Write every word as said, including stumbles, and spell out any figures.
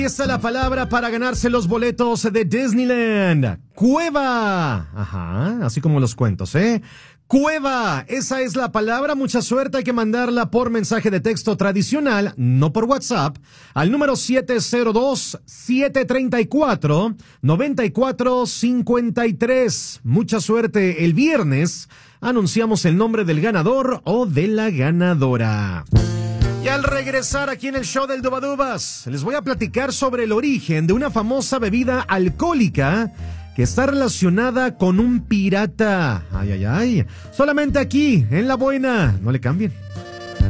Esta es la palabra para ganarse los boletos de Disneyland. Cueva. Ajá, así como los cuentos, ¿eh? Cueva, esa es la palabra. Mucha suerte, hay que mandarla por mensaje de texto tradicional, no por WhatsApp, al número siete cero dos, siete tres cuatro, nueve cuatro cinco tres. Mucha suerte, el viernes anunciamos el nombre del ganador o de la ganadora. Y al regresar aquí en el show del Dubadubas, les voy a platicar sobre el origen de una famosa bebida alcohólica que está relacionada con un pirata. Ay, ay, ay. Solamente aquí, en La Buena. No le cambien.